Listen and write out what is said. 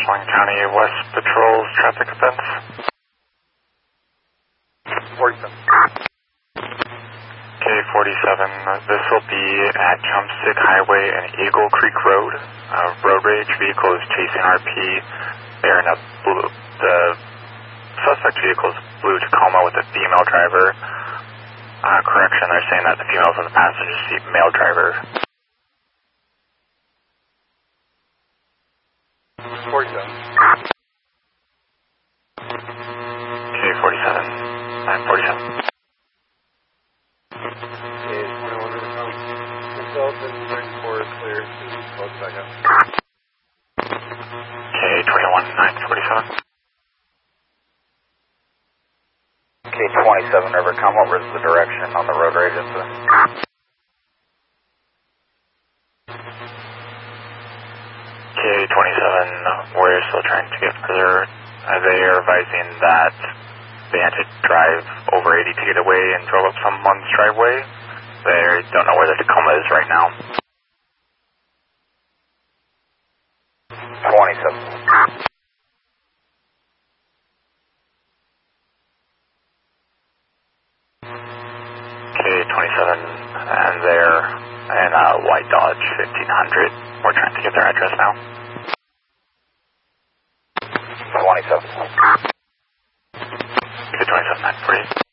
Westmoreland County West Patrol's traffic events. 47. K-47, this will be at Chumstick Highway and Eagle Creek Road. Road rage vehicle is chasing RP. They're in a blue, the suspect vehicle is blue Tacoma with a female driver. Correction, they're saying that the female's in the passenger seat, male driver. 47. K-47, 947. Clear. Close back up. K-21, 947. K-27, Rivercom, what was the direction on the road rage incident? K-27, we're still trying to get further. They are advising that they had to drive over 80 to get away and drove up someone's driveway. They don't know where the Tacoma is right now. 27. K-27, and they're in a white Dodge 1500. We're trying to get their address now. 27. K-27, 948.